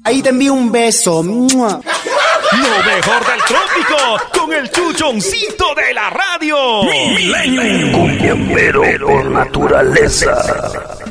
Ahí te envío un beso. ¡Mua! Lo mejor del trópico con el chuchoncito de la radio. Cumbiambero por naturaleza.